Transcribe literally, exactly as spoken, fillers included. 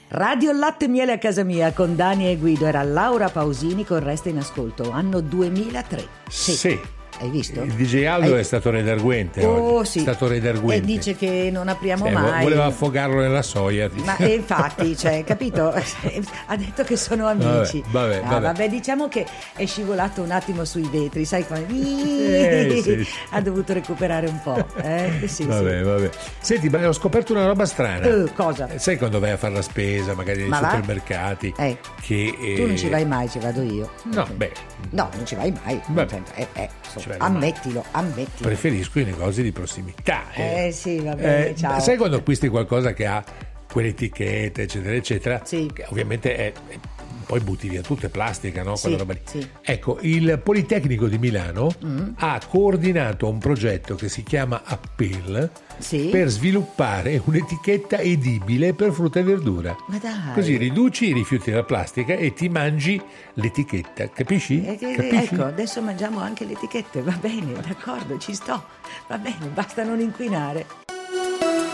Radio Latte e Miele a casa mia con Dani e Guido. Era Laura Pausini con Resta in ascolto, anno duemilatré. Sì. sì. Hai visto? Il D J Aldo Hai... è stato redarguente oh, oggi. Sì. È stato redarguente. E dice che non apriamo sì, mai. Voleva affogarlo nella soia. Ma e infatti, cioè, capito? Ha detto che sono amici. Vabbè, vabbè, ah, vabbè. vabbè, diciamo che è scivolato un attimo sui vetri, sai quando eh, sì. ha dovuto recuperare un po'. Eh? Sì, vabbè, sì. vabbè. Senti, ma ho scoperto una roba strana. Uh, cosa? Sai quando vai a fare la spesa, magari nei ma supermercati? Eh. Che, eh... Tu non ci vai mai, ci vado io. No, beh. No, non ci vai mai. Vabbè. Eh, eh, so, ammettilo, ammettilo. Preferisco i negozi di prossimità. Eh, eh sì, va bene, eh, ciao. Sai quando acquisti qualcosa che ha quell'etichetta, eccetera, eccetera? Sì. Che ovviamente è, è poi butti via tutto, è plastica, no? Quella sì, roba lì. Sì. Ecco, il Politecnico di Milano mm. ha coordinato un progetto che si chiama Appeal sì. per sviluppare un'etichetta edibile per frutta e verdura. Ma dai. Così riduci i rifiuti della plastica e ti mangi l'etichetta, capisci? Eh, eh, capisci? Ecco, adesso mangiamo anche le etichette, va bene, d'accordo, ci sto, va bene, basta non inquinare.